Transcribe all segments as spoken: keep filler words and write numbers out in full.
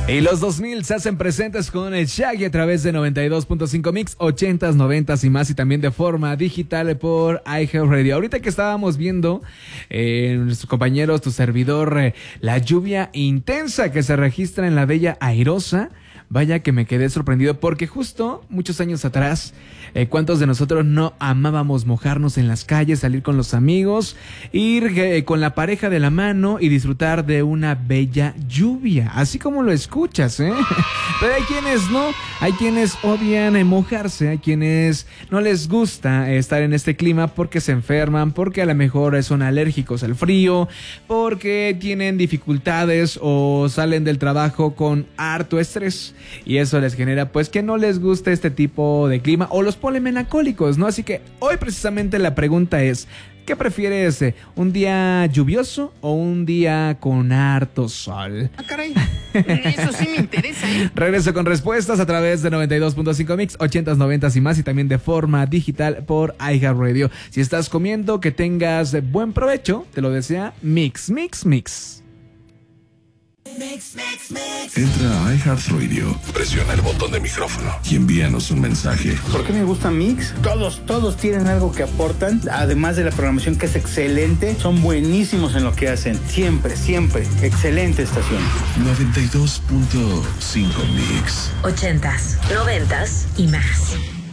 Y los dos mil se hacen presentes con el Shaggy a través de noventa y dos punto cinco Mix, ochentas, noventas y más, y también de forma digital por iHeartRadio. Ahorita que estábamos viendo, eh, nuestros compañeros, tu servidor, eh, la lluvia intensa que se registra en la bella Airosa, vaya que me quedé sorprendido porque justo muchos años atrás, eh, ¿cuántos de nosotros no amábamos mojarnos en las calles, salir con los amigos, ir eh, con la pareja de la mano y disfrutar de una bella lluvia? Así como lo escuchas, ¿eh? Pero hay quienes no, hay quienes odian eh, mojarse, hay quienes no les gusta eh, estar en este clima porque se enferman, porque a lo mejor eh, son alérgicos al frío, porque tienen dificultades o salen del trabajo con harto estrés. Y eso les genera pues que no les guste este tipo de clima o los pone melancólicos, ¿no? Así que hoy precisamente la pregunta es, ¿qué prefieres? ¿Un día lluvioso o un día con harto sol? Ah, caray, eso sí me interesa, ¿eh? Regreso con respuestas a través de noventa y dos punto cinco Mix, ochentas, noventas y más, y también de forma digital por iHeartRadio. Si estás comiendo, que tengas buen provecho, te lo desea Mix, Mix, Mix. Mix, mix, mix. Entra a iHeartRadio, presiona el botón de micrófono y envíanos un mensaje. ¿Por qué me gusta Mix? Todos, todos tienen algo que aportan, además de la programación que es excelente, son buenísimos en lo que hacen, siempre, siempre, excelente estación. noventa y dos punto cinco Mix. Ochentas, noventas y más.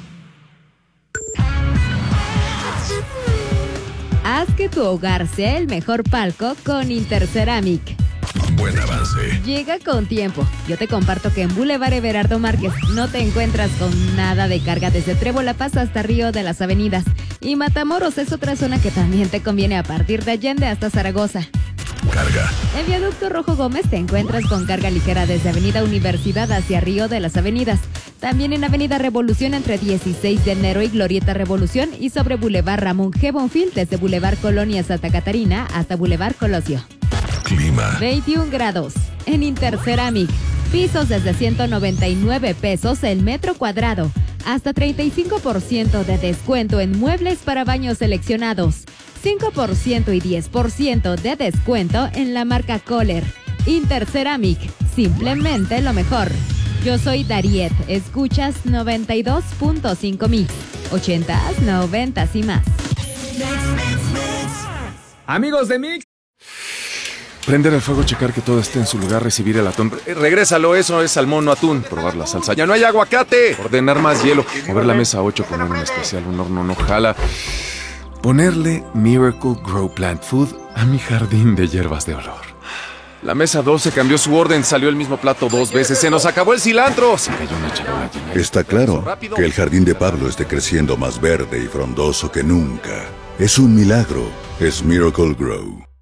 Haz que tu hogar sea el mejor palco con Interceramic. Buen avance. Llega con tiempo. Yo te comparto que en Boulevard Everardo Márquez no te encuentras con nada de carga desde Trevo La Paz hasta Río de las Avenidas. Y Matamoros es otra zona que también te conviene a partir de Allende hasta Zaragoza. Carga. En Viaducto Rojo Gómez te encuentras con carga ligera desde Avenida Universidad hacia Río de las Avenidas. También en Avenida Revolución entre dieciséis de enero y Glorieta Revolución, y sobre Boulevard Ramón G. Bonfil desde Boulevard Colonia Santa Catarina hasta Boulevard Colosio. Clima. veintiún grados. En Interceramic, pisos desde ciento noventa y nueve pesos el metro cuadrado. Hasta treinta y cinco por ciento de descuento en muebles para baños seleccionados. cinco por ciento y diez por ciento de descuento en la marca Kohler. Interceramic, simplemente lo mejor. Yo soy Dariet, escuchas noventa y dos punto cinco Mix, ochentas, noventas y más. Amigos de Mix. Prender el fuego, checar que todo esté en su lugar, recibir el atún. Eh, regrésalo, eso es salmón, no atún. Probar la salsa. ¡Ya no hay aguacate! Ordenar más hielo. Mover la mesa ocho, poner un especial, un horno no jala. Ponerle Miracle Grow Plant Food a mi jardín de hierbas de olor. La mesa doce cambió su orden, salió el mismo plato dos veces. ¡Se nos acabó el cilantro! Se cayó una charola llena. Está claro que el jardín de Pablo esté creciendo más verde y frondoso que nunca. Es un milagro. Es Miracle Grow.